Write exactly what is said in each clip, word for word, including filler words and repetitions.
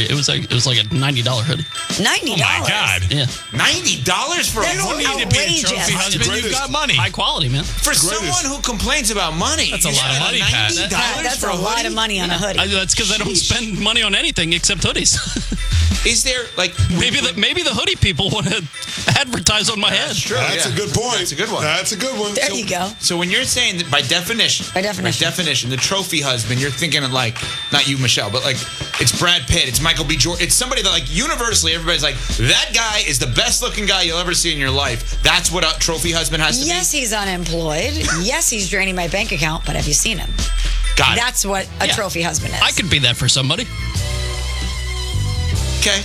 very. It was like it was like a ninety dollar hoodie. ninety dollars? Oh, my God. Yeah. ninety dollars for That's a hoodie? You need to be a trophy outrageous. husband. You've Greatest. got money. High quality, man. For someone who complains about money. That's a you lot of spend money, Pat. ninety dollars Yeah, that's for a a lot hoodie? of money on a hoodie. I, that's because I don't spend money on anything except hoodies. Is there, like... maybe the maybe the hoodie people want to advertise on my head. That's true. That's yeah. a good point. That's a good one. That's a good one. there So- you go. So when you're saying that by definition, By definition. by definition, the trophy husband, you're thinking of like, not you, Michelle, but like, it's Brad Pitt, it's Michael B. Jordan, it's somebody that like universally everybody's like, that guy is the best looking guy you'll ever see in your life. That's what a trophy husband has to Yes, be. he's unemployed. Yes, he's draining my bank account, but have you seen him? Got it. That's what a Yeah. trophy husband is. I could be that for somebody. Okay.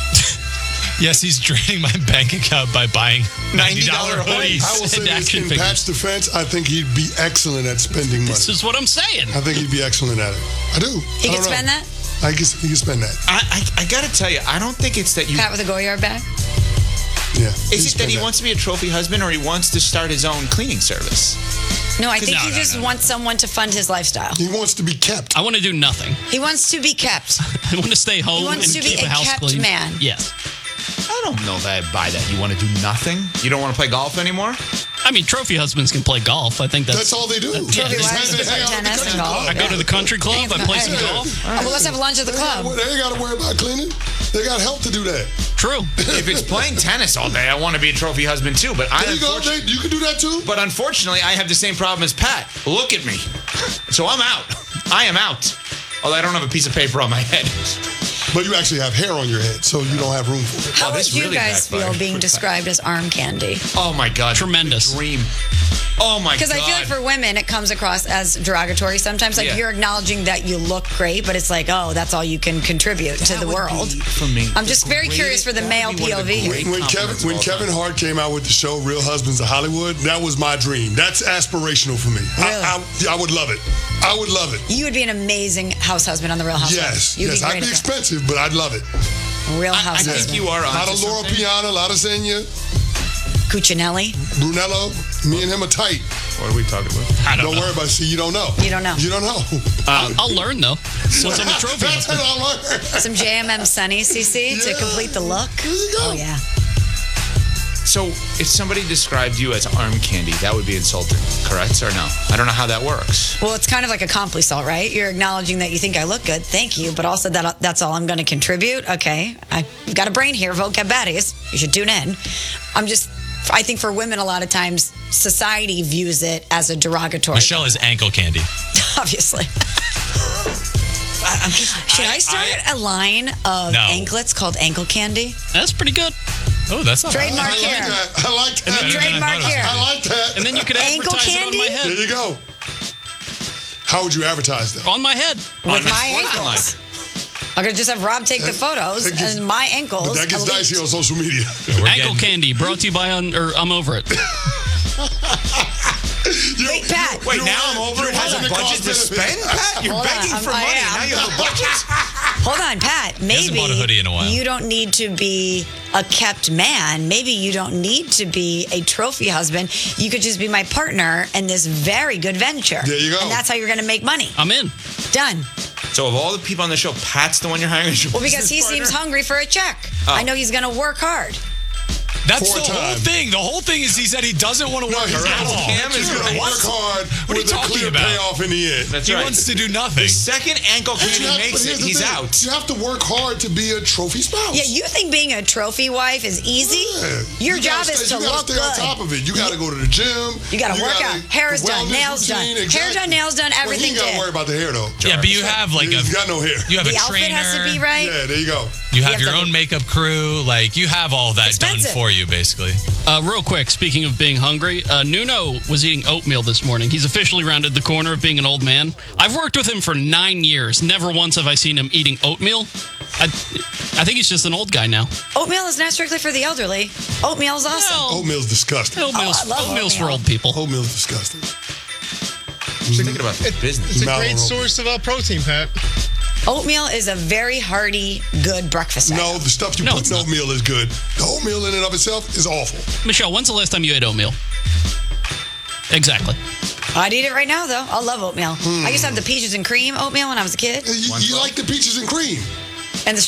Yes, he's draining my bank account by buying ninety dollar ninety dollar hoodies. I will say And this, action in figures. Pat's defense, I think he'd be excellent at spending money. This is what I'm saying. I think he'd be excellent at it. I do. He I can don't know. spend that? I guess he can spend that. I, I, I gotta tell you, I don't think it's that you... Pat with a Goyard bag? Yeah. Is it that he wants to be a trophy husband or he wants to start his own cleaning service? No, I think No, he no, just no, no. wants someone to fund his lifestyle. He wants to be kept. I want to do nothing. He wants to be kept. I want to stay home He wants and to be keep a a house kept clean. man. Yes. I don't know that I buy that. You want to do nothing? You don't want to play golf anymore? I mean, trophy husbands can play golf. I think that's. That's all they do. Trophy They wives hang- can hang play out at the tennis and country golf. club. I go to the country club. I play some Hey. golf. Oh, well, let's have lunch at the They ain't club. gotta- They ain't got to worry about cleaning. They got help to do that. True. If it's playing tennis all day, I want to be a trophy husband too. But I There you go. unfortunately- They, you can do that too. But unfortunately, I have the same problem as Pat. Look at me. So I'm out. I am out. Although I don't have a piece of paper on my head. But you actually have hair on your head, so you don't have room for it. How Oh, this would you really guys backfired. feel being described as arm candy? Oh my God. Tremendous. The dream. Oh my God. Because I feel like for women, it comes across as derogatory sometimes. Like Yeah. you're acknowledging that you look great, but it's like, oh, that's all you can contribute to That the would world. be, for me, I'm the just very greatest- curious for the that male would be one of the P O V. great When Kevin compliments when of all Kevin time. Hart came out with the show Real Husbands of Hollywood, that was my dream. That's aspirational for me. Really? I, I, I would love it. I would love it. You would be an amazing house husband on The Real Housewives. Yes, You'd yes. be I'd great be at that. expensive, but I'd love it. Real I, I house think husband. you are A lot onto of Laura something. Piana, a lot of Xenia, Cuccinelli. Brunello. Me and him are tight. What are we talking about? I don't, Don't know. worry about it. See, you don't know. You don't know. You don't know. I'll learn though. Once I'm a trophy That's husband. what I learned. Some J M M Sunny, C C, to Yeah. complete the look. There you go. Oh, yeah. So if somebody described you as arm candy, that would be insulting, correct or no? I don't know how that works. Well, it's kind of like a compliment, right? You're acknowledging that you think I look good. Thank you. But also that that's all I'm going to contribute. Okay. I've got a brain here. Vocab baddies. You should tune in. I'm just, I think for women, a lot of times, society views it as a derogatory. Michelle is ankle candy. Obviously. I, I'm just. Should I, start a line of No. anklets called ankle candy? That's pretty good. Oh, that's not Trademark I like here. that. I like that. then- Trademark here. I like that. And then you could Ankle advertise it on my candy? head. There you go. How would you advertise that? On my head. With On my my ankles. I'm going to just have Rob take the photos that gets- and my ankles. But that gets elite. dicey on social media. We're Ankle getting- candy brought to you by un, or I'm over it. Wait, Pat. Wait, You're now I'm right. over it. You're Has right. a budget to spend, Pat? You're Hold on. begging I'm- for I money. am. Now you have a budget? Hold on, Pat. hasn't Maybe bought a hoodie in a while. you don't need to be a kept man. Maybe you don't need to be a trophy husband. You could just be my partner in this very good venture. There you go. And that's how you're going to make money. I'm in. Done. So of all the people on the show, Pat's the one you're hiring as your Well, because business he partner? seems hungry for a check. Oh. I know he's going to work hard. That's For the a whole time. thing. The whole thing is he said he doesn't want to No, work he's at gonna, all. Cam he's is gonna right. work hard What are you with a talking clear about? payoff in the end. That's He right. wants to do nothing. The second ankle But candy you have- makes but here's it, the he's thing. out. You have to work hard to be a trophy spouse. Yeah, you think being a trophy wife is easy? Yeah. Your You job gotta is stay, to you look gotta stay on good. top of it. You got to go to the gym. You got to work gotta- out. Hair is the done. wellness Nails done. routine, Hair exactly. done, nails done, Well, everything he ain't got to did. worry about the hair, though. Yeah, but you have like a He's got no hair. you have The a outfit trainer. has to be right. Yeah, there you go. You have have your to- own makeup crew. Like you have all that Expensive. done for you, basically. Uh, real quick, speaking of being hungry, uh, Nuno was eating oatmeal this morning. He's officially rounded the corner of being an old man. I've worked with him for nine years. Never once have I seen him eating oatmeal. I, I think he's just an old guy now. Oatmeal is not strictly for the elderly. Oatmeal is awesome. Well, Oatmeal's disgusting. oatmeal's, Oh, I love oatmeal's for oatmeal. old people. Oatmeal's disgusting. I'm thinking about the business. It's a Mallow. great source of uh, protein, Pat. Oatmeal is a very hearty, good breakfast No, item. the stuff you No, put it's in not. oatmeal is good. The oatmeal in and of itself is awful. Michelle, when's the last time you ate oatmeal? Exactly. I'd eat it right now, though. I love oatmeal. I used to have the peaches and cream oatmeal when I was a kid. You, you like the peaches and cream.